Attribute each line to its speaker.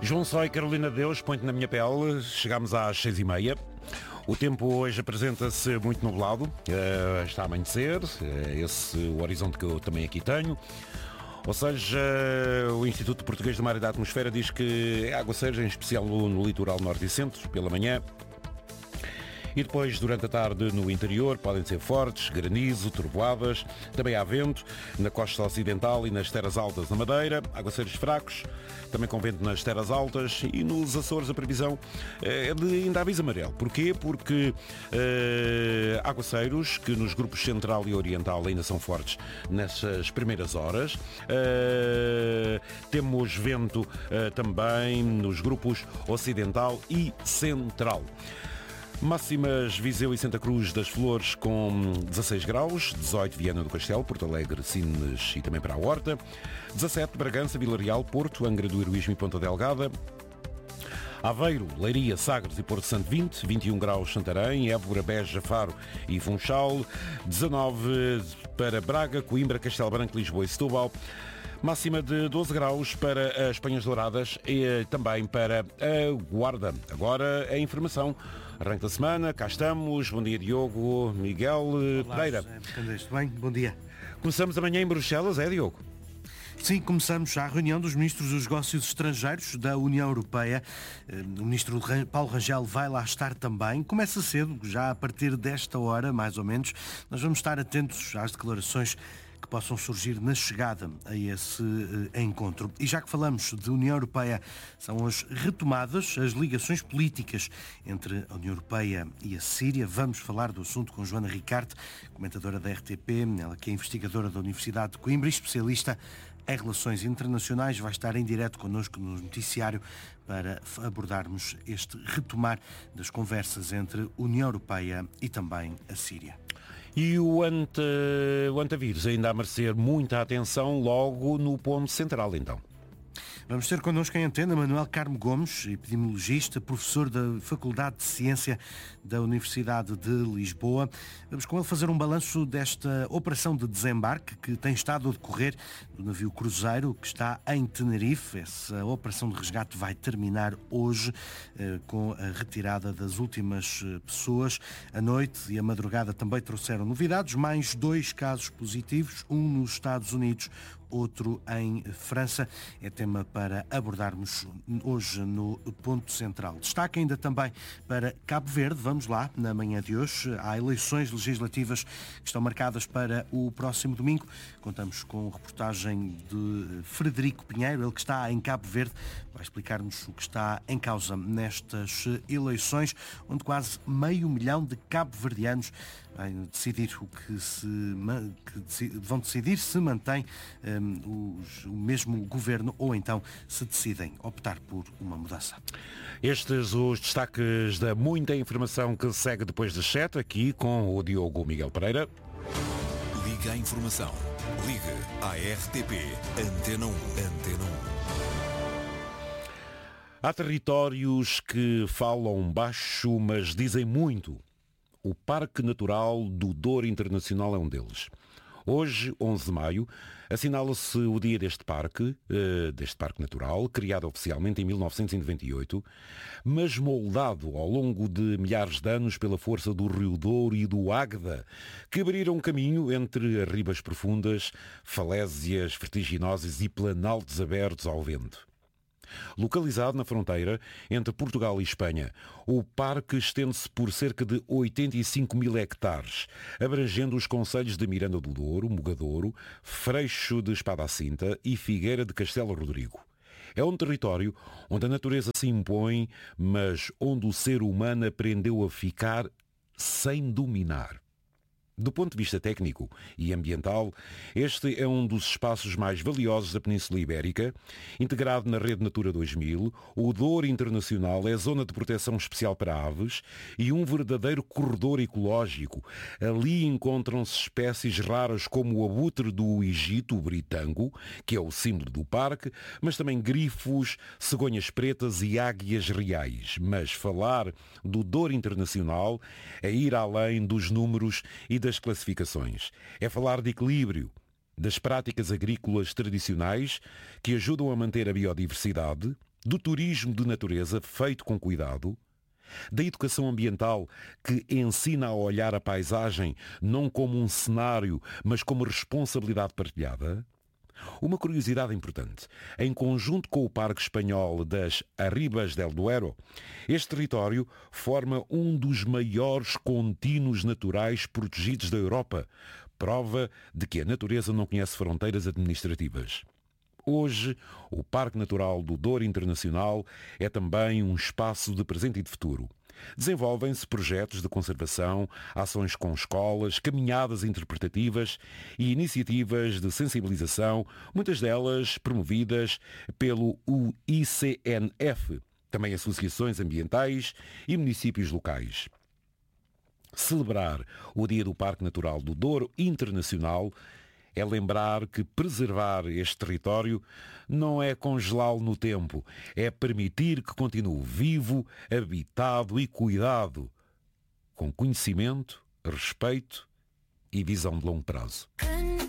Speaker 1: João Só e Carolina Deus, põe-te na minha pele. Chegámos às 6h30. O tempo hoje apresenta-se muito nublado. Está a amanhecer. É esse o horizonte que eu também aqui tenho. Ou seja, o Instituto Português do Mar e da Atmosfera diz que aguaceiros, em especial no litoral norte e centro, pela manhã. E depois, durante a tarde, no interior, podem ser fortes, granizo, trovoadas. Também há vento na costa ocidental e nas terras altas da Madeira. Aguaceiros fracos, também com vento nas terras altas. E nos Açores a previsão é de ainda aviso amarelo. Porquê? Porque aguaceiros, que nos grupos central e oriental ainda são fortes nessas primeiras horas. Temos vento também nos grupos ocidental e central. Máximas: Viseu e Santa Cruz das Flores com 16 graus, 18 Viana do Castelo, Porto Alegre, Sines e também para a Horta, 17 Bragança, Vila Real, Porto, Angra do Heroísmo e Ponta Delgada, Aveiro, Leiria, Sagres e Porto Santo 20, 21 graus Santarém, Évora, Beja, Faro e Funchal, 19 para Braga, Coimbra, Castelo Branco, Lisboa e Setúbal, máxima de 12 graus para as Penhas Douradas e também para a Guarda. Agora a informação. Arranca a semana, cá estamos. Bom dia, Diogo, Miguel.
Speaker 2: Olá,
Speaker 1: Pereira.
Speaker 2: José, bem? Bom dia.
Speaker 1: Começamos amanhã em Bruxelas, é, Diogo?
Speaker 2: Sim, começamos a reunião dos ministros dos negócios estrangeiros da União Europeia. O ministro Paulo Rangel vai lá estar também. Começa cedo, já a partir desta hora, mais ou menos. Nós vamos estar atentos às declarações que possam surgir na chegada a esse encontro. E já que falamos de União Europeia, são hoje retomadas as ligações políticas entre a União Europeia e a Síria. Vamos falar do assunto com Joana Ricarte, comentadora da RTP, ela que é investigadora da Universidade de Coimbra e especialista em relações internacionais, vai estar em direto connosco no noticiário para abordarmos este retomar das conversas entre a União Europeia e também a Síria.
Speaker 1: E o antavírus ainda a merecer muita atenção logo no ponto central, então.
Speaker 2: Vamos ter connosco em antena Manuel Carmo Gomes, epidemiologista, professor da Faculdade de Ciência da Universidade de Lisboa. Vamos com ele fazer um balanço desta operação de desembarque que tem estado a decorrer do navio cruzeiro que está em Tenerife. Essa operação de resgate vai terminar hoje com a retirada das últimas pessoas. A noite e a madrugada também trouxeram novidades, mais 2 casos positivos, um nos Estados Unidos, outro em França. É tema para abordarmos hoje no ponto central. Destaque ainda também para Cabo Verde. Vamos lá, na manhã de hoje. Há eleições legislativas que estão marcadas para o próximo domingo. Contamos com a reportagem de Frederico Pinheiro, ele que está em Cabo Verde, vai explicar-nos o que está em causa nestas eleições, onde quase 500 mil de cabo-verdianos vão decidir se mantém o mesmo governo ou então se decidem optar por uma mudança.
Speaker 1: Estes os destaques da muita informação que segue depois das 7, aqui com o Diogo Miguel Pereira.
Speaker 3: Liga à informação. Liga à RTP Antena 1. Antena 1.
Speaker 1: Há territórios que falam baixo, mas dizem muito. O Parque Natural do Douro Internacional é um deles. Hoje, 11 de maio, assinala-se o dia deste parque natural, criado oficialmente em 1998, mas moldado ao longo de milhares de anos pela força do Rio Douro e do Águeda, que abriram caminho entre as ribas profundas, falésias vertiginosas e planaltos abertos ao vento. Localizado na fronteira entre Portugal e Espanha, o parque estende-se por cerca de 85 mil hectares, abrangendo os concelhos de Miranda do Douro, Mogadouro, Freixo de Espada-à-Cinta e Figueira de Castelo Rodrigo. É um território onde a natureza se impõe, mas onde o ser humano aprendeu a ficar sem dominar. Do ponto de vista técnico e ambiental, este é um dos espaços mais valiosos da Península Ibérica. Integrado na Rede Natura 2000, o Douro Internacional é zona de proteção especial para aves e um verdadeiro corredor ecológico. Ali encontram-se espécies raras como o abutre do Egito, o britango, que é o símbolo do parque, mas também grifos, cegonhas pretas e águias reais. Mas falar do Douro Internacional é ir além dos números e das classificações. É falar de equilíbrio, das práticas agrícolas tradicionais que ajudam a manter a biodiversidade do turismo de natureza feito com cuidado, da educação ambiental que ensina a olhar a paisagem não como um cenário, mas como responsabilidade partilhada. Uma curiosidade importante: em conjunto com o Parque Espanhol das Arribas del Duero, este território forma um dos maiores contínuos naturais protegidos da Europa, prova de que a natureza não conhece fronteiras administrativas. Hoje, o Parque Natural do Douro Internacional é também um espaço de presente e de futuro. Desenvolvem-se projetos de conservação, ações com escolas, caminhadas interpretativas e iniciativas de sensibilização, muitas delas promovidas pelo ICNF, também associações ambientais e municípios locais. Celebrar o Dia do Parque Natural do Douro Internacional é lembrar que preservar este território não é congelá-lo no tempo, é permitir que continue vivo, habitado e cuidado, com conhecimento, respeito e visão de longo prazo.